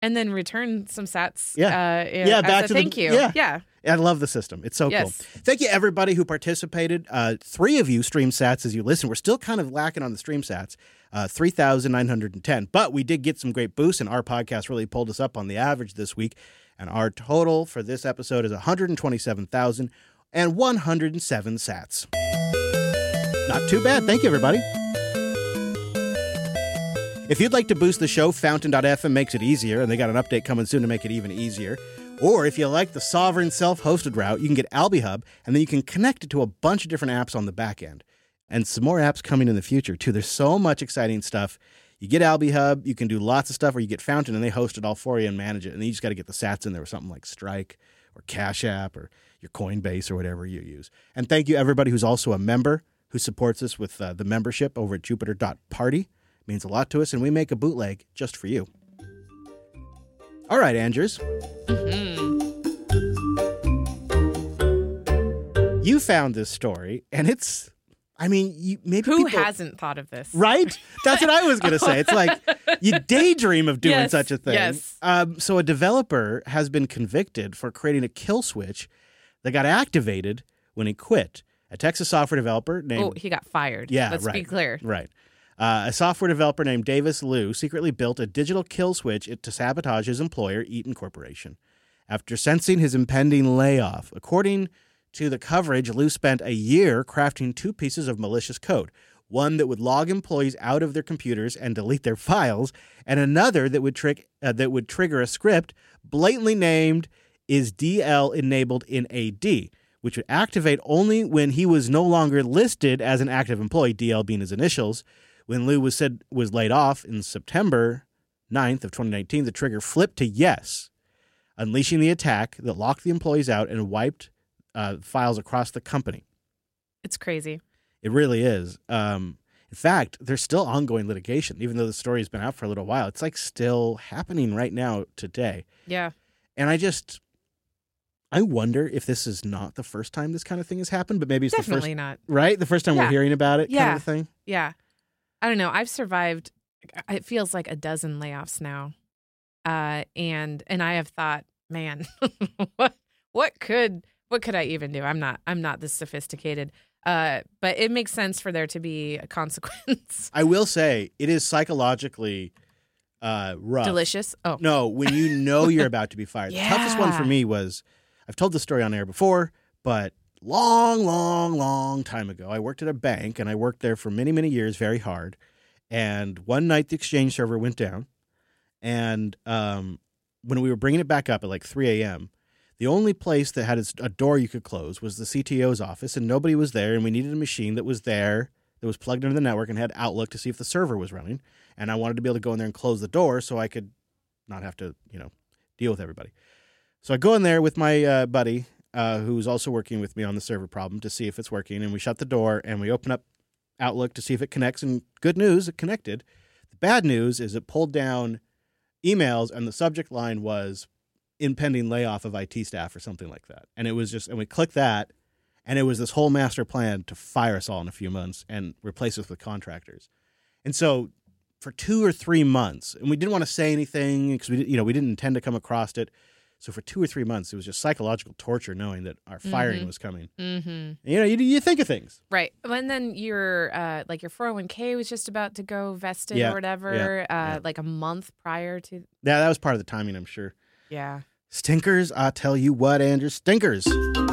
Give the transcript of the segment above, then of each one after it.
And then return some sats. Back to thank you. Yeah. I love the system. It's so cool. Yes. Thank you, everybody who participated. 3 of you stream sats as you listen. We're still kind of lacking on the stream sats, 3,910. But we did get some great boosts, and our podcast really pulled us up on the average this week. And our total for this episode is 127,107 sats. Not too bad. Thank you, everybody. If you'd like to boost the show, Fountain.fm makes it easier, and they got an update coming soon to make it even easier. Or if you like the sovereign self-hosted route, you can get AlbiHub, and then you can connect it to a bunch of different apps on the back end. And some more apps coming in the future, too. There's so much exciting stuff. You get AlbiHub, you can do lots of stuff, or you get Fountain, and they host it all for you and manage it. And then you just got to get the sats in there with something like Strike or Cash App or your Coinbase or whatever you use. And thank you, everybody who's also a member who supports us with the membership over at Jupiter.party. It means a lot to us, and we make a bootleg just for you. All right, Andrews. You found this story, and it's, maybe Who hasn't thought of this? Right? That's what I was going to say. It's like you daydream of doing such a thing. Yes. So a developer has been convicted for creating a kill switch that got activated when he quit. A Texas software developer named... Oh, he got fired. Yeah, Let's be clear. Right. A software developer named Davis Liu secretly built a digital kill switch to sabotage his employer, Eaton Corporation, after sensing his impending layoff. According to the coverage, Liu spent a year crafting 2 pieces of malicious code, one that would log employees out of their computers and delete their files, and another that would trigger a script blatantly named "Is DL enabled in AD?", which would activate only when he was no longer listed as an active employee, DL being his initials. When Liu was laid off in September 9th of 2019, the trigger flipped to yes, unleashing the attack that locked the employees out and wiped files across the company. It's crazy. It really is. In fact, there's still ongoing litigation, even though the story has been out for a little while. It's like still happening right now today. Yeah. And I wonder if this is not the first time this kind of thing has happened, but maybe it's Definitely not. Right? The first time we're hearing about it kind of a thing? Yeah. I don't know. I've survived, it feels like a dozen layoffs now. And I have thought, man, what could I even do? I'm not this sophisticated. But it makes sense for there to be a consequence. I will say it is psychologically rough. Delicious? Oh. No, when you know you're about to be fired. Yeah. The toughest one for me was, I've told this story on air before, but long time ago, I worked at a bank, and I worked there for many, many years, very hard. And one night, the Exchange server went down, and when we were bringing it back up at like 3 a.m., the only place that had a door you could close was the CTO's office, and nobody was there, and we needed a machine that was there, that was plugged into the network and had Outlook to see if the server was running. And I wanted to be able to go in there and close the door so I could not have to, deal with everybody. So I go in there with my buddy, who's also working with me on the server problem, to see if it's working. And we shut the door and we open up Outlook to see if it connects. And good news, it connected. The bad news is it pulled down emails, and the subject line was impending layoff of IT staff or something like that. And it was and we clicked that, and it was this whole master plan to fire us all in a few months and replace us with contractors. And so for 2 or 3 months, and we didn't want to say anything because we didn't intend to come across it. So for 2 or 3 months, it was just psychological torture knowing that our firing was coming. Mm-hmm. You think of things. Right. And then your 401k was just about to go vested or whatever, like a month prior to. Yeah, that was part of the timing, I'm sure. Yeah. Stinkers, I tell you what, Andrew, stinkers.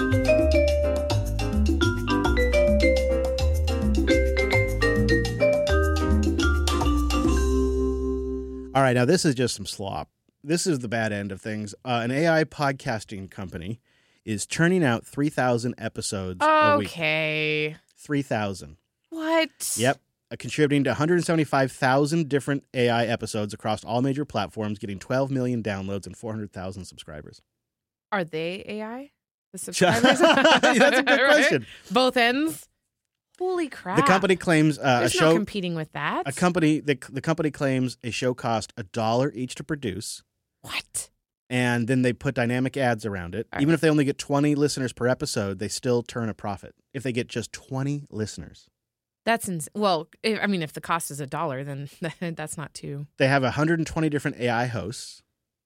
All right, now this is just some slop. This is the bad end of things. An AI podcasting company is churning out 3,000 episodes a week. Okay. 3,000. What? Yep. Contributing to 175,000 different AI episodes across all major platforms, getting 12 million downloads and 400,000 subscribers. Are they AI? The subscribers? That's a good question. Both ends? Holy crap. The company claims There's no competing with that. The company claims a show cost $1 each to produce. What? And then they put dynamic ads around it. Even if they only get 20 listeners per episode, they still turn a profit if they get just 20 listeners. That's insane. Well, if the cost is $1, then that's not too. They have 120 different AI hosts.